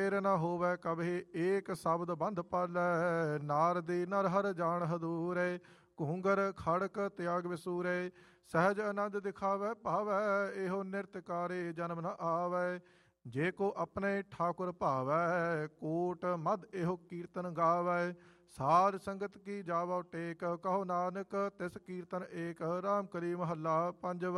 ਫੇਰ न होवै कभी एक शब्द बंध पालै। नारदी नर हर जान हदूरे, घूंगर खड़क त्याग विसूरे। सहज आनंद दिखावै पावै, एहो निरतकारे जन्म न आवै। जे को अपने ठाकुर भावै, कोट मद एहो कीर्तन गावै। साध संगत की जावो टेक, कहो नानक तिस कीर्तन एक। राम करी महला पंजवा।